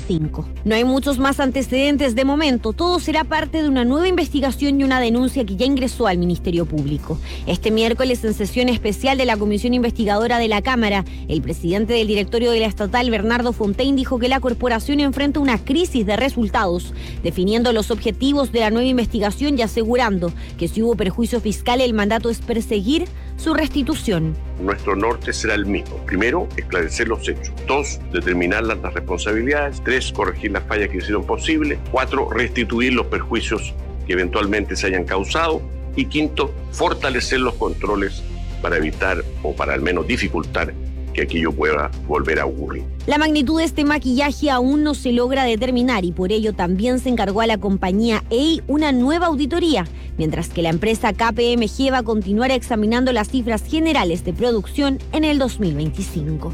2025. No hay muchos más antecedentes de momento. Todo será parte de una nueva investigación y una denuncia que ya ingresó al Ministerio Público. Este miércoles, en sesión especial de la Comisión Investigadora de la Cámara, el presidente del directorio de la estatal, Bernardo Fontaine, dijo que la corporación enfrenta una crisis de resultados, definiendo los objetivos de la nueva investigación y asegurando que si hubo perjuicio fiscal, el mandato es perseguir su restitución. Nuestro norte será el mismo. Primero, esclarecer los hechos. 2, determinar las responsabilidades. 3, corregir las fallas que hicieron posible. 4, restituir los perjuicios que eventualmente se hayan causado. Y 5, fortalecer los controles para evitar o para al menos dificultar que aquello pueda volver a ocurrir. La magnitud de este maquillaje aún no se logra determinar y por ello también se encargó a la compañía EI una nueva auditoría, mientras que la empresa KPMG va a continuar examinando las cifras generales de producción en el 2025.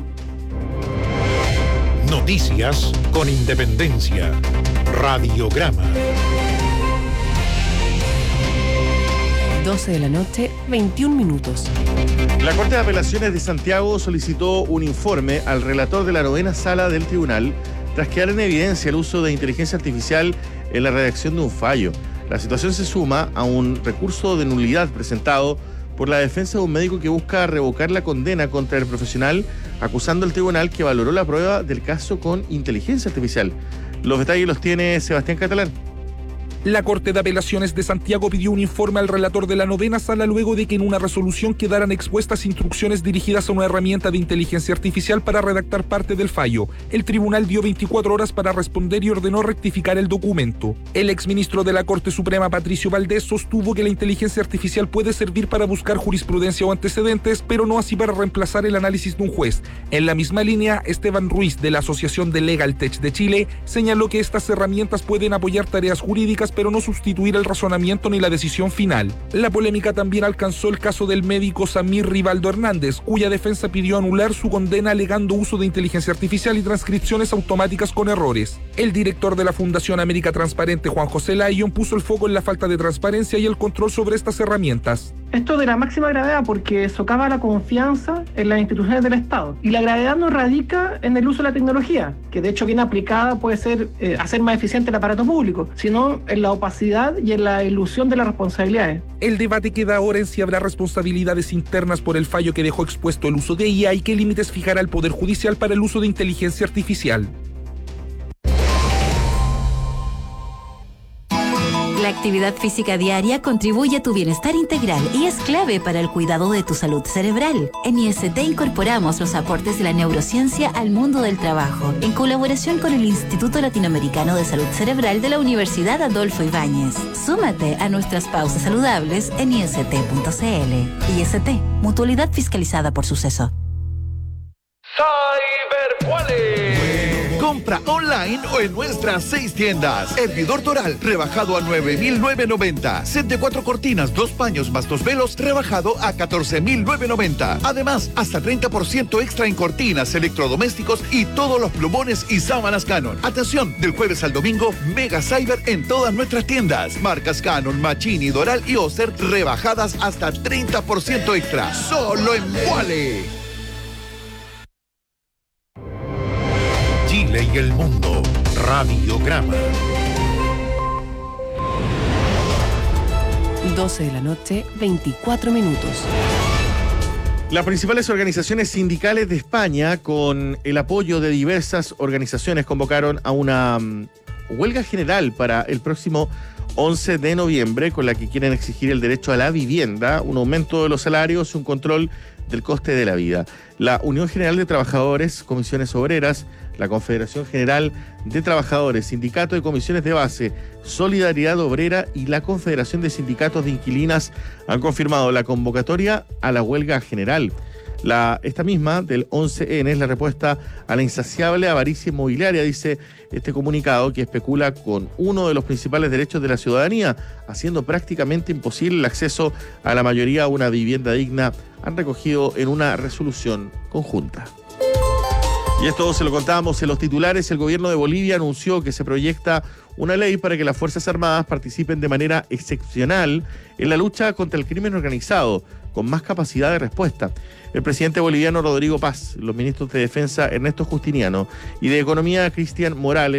Noticias con independencia. Radiograma. 12 de la noche, 21 minutos. La Corte de Apelaciones de Santiago solicitó un informe al relator de la 9ª Sala del Tribunal tras quedar en evidencia el uso de inteligencia artificial en la redacción de un fallo. La situación se suma a un recurso de nulidad presentado por la defensa de un médico que busca revocar la condena contra el profesional, acusando al tribunal que valoró la prueba del caso con inteligencia artificial. Los detalles los tiene Sebastián Catalán. La Corte de Apelaciones de Santiago pidió un informe al relator de la 9ª Sala luego de que en una resolución quedaran expuestas instrucciones dirigidas a una herramienta de inteligencia artificial para redactar parte del fallo. El tribunal dio 24 horas para responder y ordenó rectificar el documento. El exministro de la Corte Suprema, Patricio Valdés, sostuvo que la inteligencia artificial puede servir para buscar jurisprudencia o antecedentes, pero no así para reemplazar el análisis de un juez. En la misma línea, Esteban Ruiz, de la Asociación de Legal Tech de Chile, señaló que estas herramientas pueden apoyar tareas jurídicas, pero no sustituir el razonamiento ni la decisión final. La polémica también alcanzó el caso del médico Samir Rivaldo Hernández, cuya defensa pidió anular su condena alegando uso de inteligencia artificial y transcripciones automáticas con errores. El director de la Fundación América Transparente, Juan José Lyon, puso el foco en la falta de transparencia y el control sobre estas herramientas. Esto de la máxima gravedad porque socava la confianza en las instituciones del Estado. Y la gravedad no radica en el uso de la tecnología, que de hecho bien aplicada puede ser hacer más eficiente el aparato público, sino en la opacidad y en la ilusión de las responsabilidades. El debate queda ahora en si habrá responsabilidades internas por el fallo que dejó expuesto el uso de IA y qué límites fijará el Poder Judicial para el uso de inteligencia artificial. La actividad física diaria contribuye a tu bienestar integral y es clave para el cuidado de tu salud cerebral. En IST incorporamos los aportes de la neurociencia al mundo del trabajo, en colaboración con el Instituto Latinoamericano de Salud Cerebral de la Universidad Adolfo Ibáñez. Súmate a nuestras pausas saludables en ist.cl. IST, mutualidad fiscalizada por Suceso. Cyberquali. Compra online o en nuestras 6 tiendas. Hervidor Toral, rebajado a 9.990. Set de 4 cortinas, 2 paños más 2 velos, rebajado a 14.990. Además, hasta 30% extra en cortinas, electrodomésticos y todos los plumones y sábanas Canon. Atención, del jueves al domingo, Mega Cyber en todas nuestras tiendas. Marcas Canon, Machini, Doral y Oster, rebajadas hasta 30% extra. Solo en Wally. Chile y el mundo. Radiograma. 12 de la noche, 24 minutos. Las principales organizaciones sindicales de España, con el apoyo de diversas organizaciones, convocaron a una huelga general para el próximo 11 de noviembre, con la que quieren exigir el derecho a la vivienda, un aumento de los salarios y un control del coste de la vida. La Unión General de Trabajadores, Comisiones Obreras, la Confederación General de Trabajadores, Sindicato de Comisiones de Base, Solidaridad Obrera y la Confederación de Sindicatos de Inquilinas han confirmado la convocatoria a la huelga general. Esta misma del 11N es la respuesta a la insaciable avaricia inmobiliaria, dice este comunicado, que especula con uno de los principales derechos de la ciudadanía, haciendo prácticamente imposible el acceso a la mayoría a una vivienda digna, han recogido en una resolución conjunta. Y esto se lo contábamos en los titulares. El gobierno de Bolivia anunció que se proyecta una ley para que las Fuerzas Armadas participen de manera excepcional en la lucha contra el crimen organizado, con más capacidad de respuesta. El presidente boliviano Rodrigo Paz, los ministros de Defensa Ernesto Justiniano y de Economía Cristian Morales